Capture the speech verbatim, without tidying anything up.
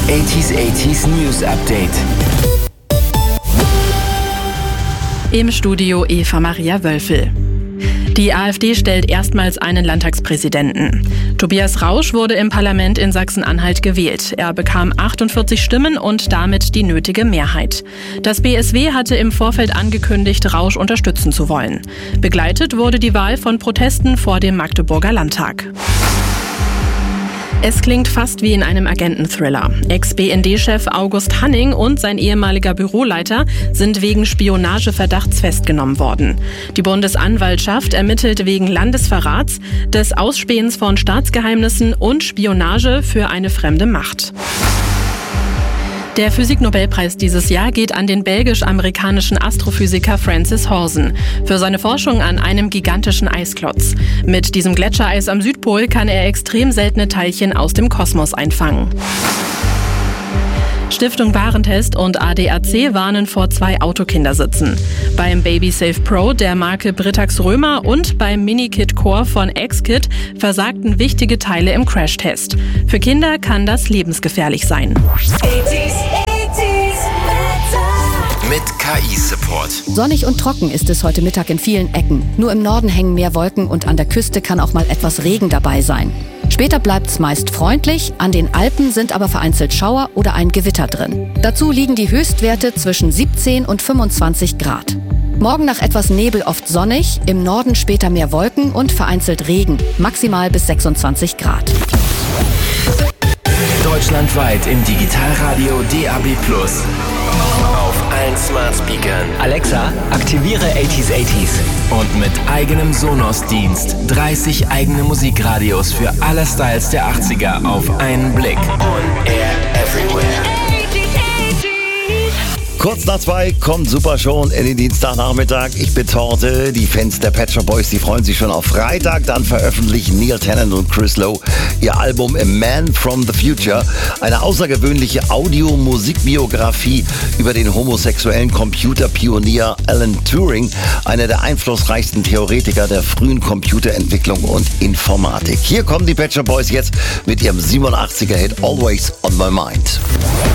achtziger achtziger News Update. Im Studio Eva Maria Wölfel. Die AfD stellt erstmals einen Landtagspräsidenten. Tobias Rausch wurde im Parlament in Sachsen-Anhalt gewählt. Er bekam achtundvierzig Stimmen und damit die nötige Mehrheit. Das B S W hatte im Vorfeld angekündigt, Rausch unterstützen zu wollen. Begleitet wurde die Wahl von Protesten vor dem Magdeburger Landtag. Es klingt fast wie in einem Agenten-Thriller. Ex-B N D-Chef August Hanning und sein ehemaliger Büroleiter sind wegen Spionageverdachts festgenommen worden. Die Bundesanwaltschaft ermittelt wegen Landesverrats, des Ausspähens von Staatsgeheimnissen und Spionage für eine fremde Macht. Der Physiknobelpreis dieses Jahr geht an den belgisch-amerikanischen Astrophysiker Francis Horsen für seine Forschung an einem gigantischen Eisklotz. Mit diesem Gletschereis am Südpol kann er extrem seltene Teilchen aus dem Kosmos einfangen. Stiftung Warentest und A D A C warnen vor zwei Autokindersitzen. Beim BabySafe Pro der Marke Britax Römer und beim Mini-Kit Core von X-Kit versagten wichtige Teile im Crashtest. Für Kinder kann das lebensgefährlich sein. Mit K I-Support. Sonnig und trocken ist es heute Mittag in vielen Ecken. Nur im Norden hängen mehr Wolken und an der Küste kann auch mal etwas Regen dabei sein. Später bleibt es meist freundlich, an den Alpen sind aber vereinzelt Schauer oder ein Gewitter drin. Dazu liegen die Höchstwerte zwischen siebzehn und fünfundzwanzig Grad. Morgen nach etwas Nebel oft sonnig, im Norden später mehr Wolken und vereinzelt Regen, maximal bis sechsundzwanzig Grad. Deutschlandweit im Digitalradio D A B plus. Auf allen Smart Speakern. Alexa, aktiviere achtziger achtziger. Und mit eigenem Sonos-Dienst. dreißig eigene Musikradios für alle Styles der achtziger auf einen Blick. On air everywhere. Kurz nach zwei kommt Super schon in den Dienstagnachmittag. Ich bin Torte. Die Fans der Pet Shop Boys, die freuen sich schon auf Freitag. Dann veröffentlichen Neil Tennant und Chris Lowe ihr Album A Man from the Future. Eine außergewöhnliche Audio-Musikbiografie über den homosexuellen Computerpionier Alan Turing, einer der einflussreichsten Theoretiker der frühen Computerentwicklung und Informatik. Hier kommen die Pet Shop Boys jetzt mit ihrem siebenundachtziger Hit Always on My Mind.